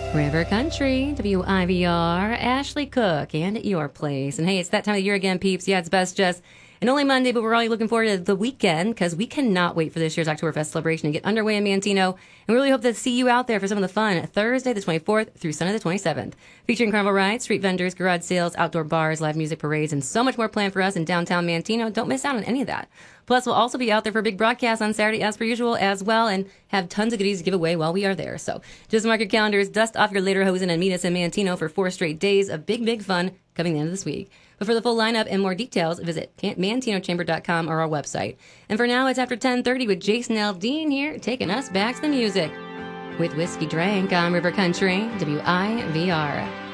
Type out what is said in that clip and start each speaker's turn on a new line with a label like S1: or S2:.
S1: River Country, WIVR, Ashley Cook, and at your place. And hey, it's that time of the year again, peeps. Yeah, it's best just and only Monday, but we're really looking forward to the weekend because we cannot wait for this year's Oktoberfest celebration to get underway in Manteno. And we really hope to see you out there for some of the fun Thursday the 24th through Sunday the 27th. Featuring carnival rides, street vendors, garage sales, outdoor bars, live music parades, and so much more planned for us in downtown Manteno. Don't miss out on any of that. Plus, we'll also be out there for a big broadcast on Saturday as per usual as well and have tons of goodies to give away while we are there. So just mark your calendars, dust off your lederhosen, and meet us in Manteno for 4 straight days of big fun coming the end of this week. But for the full lineup and more details, visit mantenochamber.com or our website. And for now, it's after 10:30 with Jason Aldean here, taking us back to the music. With Whiskey Drank on River Country, WIVR.